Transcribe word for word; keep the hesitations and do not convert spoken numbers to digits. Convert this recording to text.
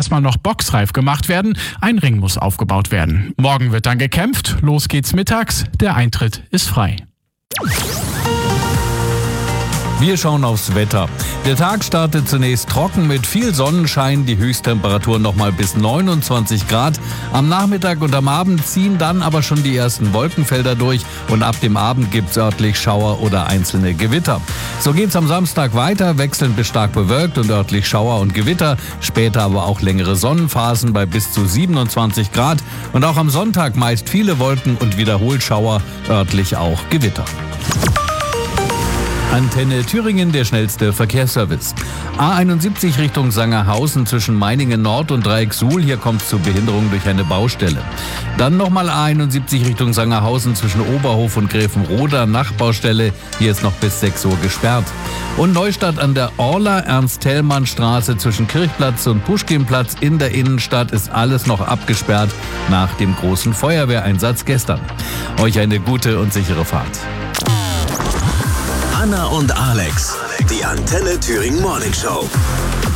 erstmal noch boxreif gemacht werden. Ein Ring muss aufgebaut werden. Morgen wird dann gekämpft. Los geht's mittags. Der Eintritt ist frei. Wir schauen aufs Wetter. Der Tag startet zunächst trocken mit viel Sonnenschein, die Höchsttemperatur nochmal bis neunundzwanzig Grad. Am Nachmittag und am Abend ziehen dann aber schon die ersten Wolkenfelder durch und ab dem Abend gibt's örtlich Schauer oder einzelne Gewitter. So geht's am Samstag weiter, wechselnd bis stark bewölkt und örtlich Schauer und Gewitter, später aber auch längere Sonnenphasen bei bis zu siebenundzwanzig Grad und auch am Sonntag meist viele Wolken und wiederholt Schauer, örtlich auch Gewitter. Antenne Thüringen, der schnellste Verkehrsservice. A einundsiebzig Richtung Sangerhausen zwischen Meiningen Nord und Dreieck Suhl. Hier kommt es zu Behinderung durch eine Baustelle. Dann nochmal A einundsiebzig Richtung Sangerhausen zwischen Oberhof und Gräfenroda, Nachbaustelle. Hier ist noch bis sechs Uhr gesperrt. Und Neustadt an der Orla, Ernst-Thälmann-Straße zwischen Kirchplatz und Puschkinplatz in der Innenstadt ist alles noch abgesperrt nach dem großen Feuerwehreinsatz gestern. Euch eine gute und sichere Fahrt. Anna und Alex, die Antenne Thüringen Morning Show.